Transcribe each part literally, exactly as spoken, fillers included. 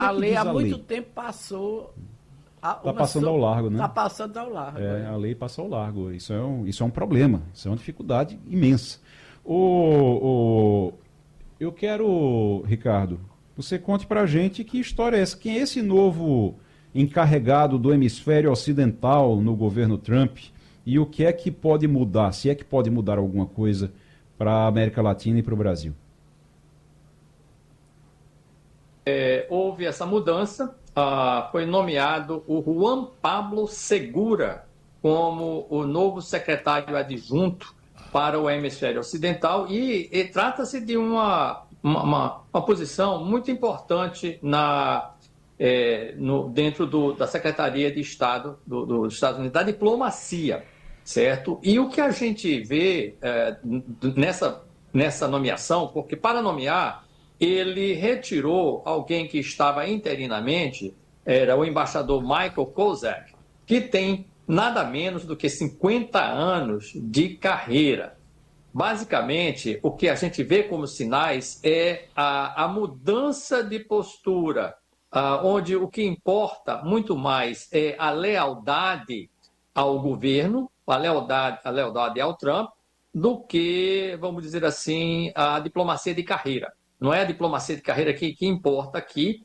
que é a que lei diz há a muito lei? tempo passou. Está passando ao largo, né? Está passando ao largo. É, a lei passa ao largo. Isso é um, isso é um problema, isso é uma dificuldade imensa. O, o, eu quero, Ricardo, você conte pra gente que história é essa. Quem é esse novo encarregado do hemisfério ocidental no governo Trump e o que é que pode mudar, se é que pode mudar alguma coisa para a América Latina e para o Brasil? É, houve essa mudança, ah, foi nomeado o Juan Pablo Segura como o novo secretário adjunto para o hemisfério ocidental e, e trata-se de uma, uma, uma, uma posição muito importante na, é, no, dentro do, da Secretaria de Estado do, dos Estados Unidos, da diplomacia, certo? E o que a gente vê é, nessa, nessa nomeação, porque para nomear ele retirou alguém que estava interinamente, era o embaixador Michael Kozak, que tem nada menos do que cinquenta anos de carreira. Basicamente, o que a gente vê como sinais é a, a mudança de postura, ah, onde o que importa muito mais é a lealdade ao governo, a lealdade, a lealdade ao Trump, do que, vamos dizer assim, a diplomacia de carreira. Não é a diplomacia de carreira que, que importa aqui,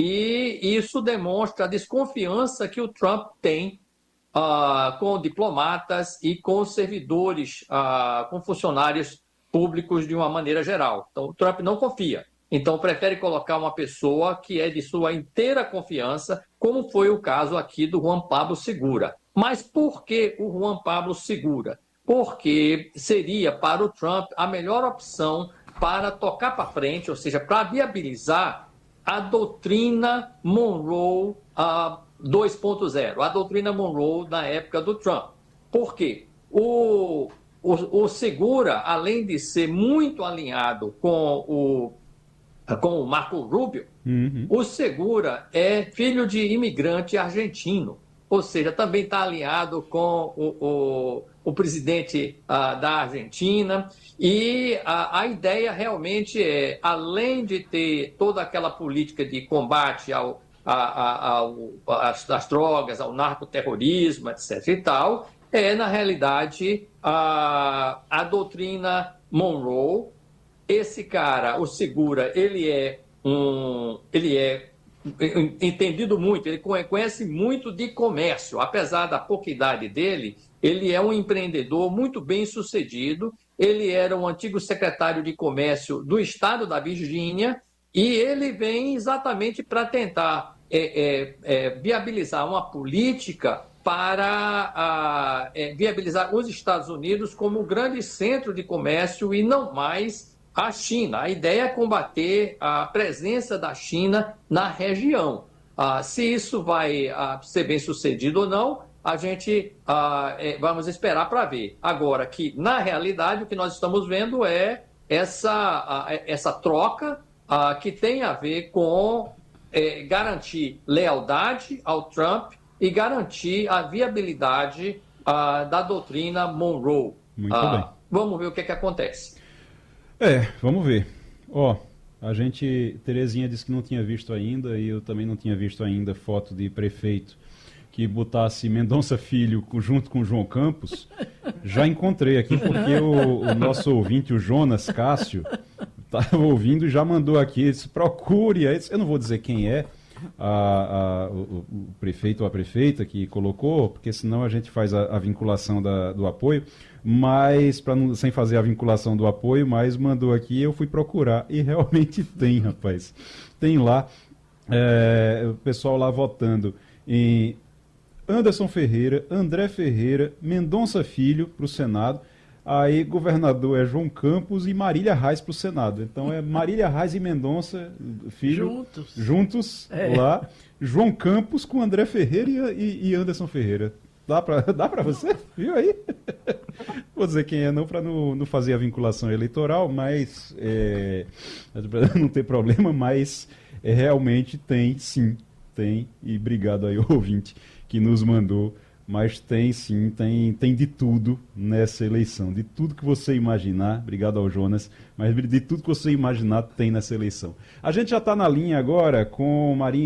e isso demonstra a desconfiança que o Trump tem ah, com diplomatas e com servidores, ah, com funcionários públicos de uma maneira geral. Então, o Trump não confia. Então, prefere colocar uma pessoa que é de sua inteira confiança, como foi o caso aqui do Juan Pablo Segura. Mas por que o Juan Pablo Segura? Porque seria para o Trump a melhor opção para tocar para frente, ou seja, para viabilizar a doutrina Monroe uh, dois ponto zero, a doutrina Monroe na época do Trump. Por quê? O, o, o Segura, além de ser muito alinhado com o, com o Marco Rubio, uhum. O Segura é filho de imigrante argentino, ou seja, também está alinhado com o, o, o presidente uh, da Argentina, e a, a ideia realmente é, além de ter toda aquela política de combate ao, a, a, ao, às, às drogas, ao narcoterrorismo, etc e tal, é, na realidade, a, a doutrina Monroe. Esse cara, o Segura, ele é um, ele é entendido muito, ele conhece muito de comércio, apesar da pouca idade dele, ele é um empreendedor muito bem sucedido, ele era um antigo secretário de comércio do estado da Virgínia e ele vem exatamente para tentar é, é, é, viabilizar uma política para a, é, viabilizar os Estados Unidos como um grande centro de comércio e não mais a China. A ideia é combater a presença da China na região. Ah, se isso vai ah, ser bem sucedido ou não, a gente ah, é, vamos esperar para ver. Agora, que na realidade o que nós estamos vendo é essa, ah, essa troca ah, que tem a ver com é, garantir lealdade ao Trump e garantir a viabilidade ah, da doutrina Monroe. Muito ah, bem. Vamos ver o que, que acontece. É, vamos ver. Ó, a gente, Terezinha disse que não tinha visto ainda, e eu também não tinha visto ainda foto de prefeito que botasse Mendonça Filho junto com João Campos. Já encontrei aqui, porque o, o nosso ouvinte, o Jonas Cássio, estava ouvindo e já mandou aqui, disse, procure, eu não vou dizer quem é, a, a, o, o prefeito ou a prefeita que colocou, porque senão a gente faz a, a vinculação da, do apoio, mas para não sem fazer a vinculação do apoio, mas mandou aqui, eu fui procurar e realmente tem, rapaz. Tem lá é, o pessoal lá votando em Anderson Ferreira, André Ferreira, Mendonça Filho para o Senado. Aí governador é João Campos e Marília Reis para o Senado. Então é Marília Reis e Mendonça Filho juntos, juntos é. lá. João Campos com André Ferreira e, e Anderson Ferreira. Dá para dá para você? Viu aí? Vou dizer quem é não para não, não fazer a vinculação eleitoral, mas é, para não ter problema, mas é, realmente tem, sim, tem. E obrigado aí ao ouvinte que nos mandou mas tem sim, tem, tem de tudo nessa eleição. De tudo que você imaginar, obrigado ao Jonas, mas de tudo que você imaginar tem nessa eleição. A gente já está na linha agora com o Marinho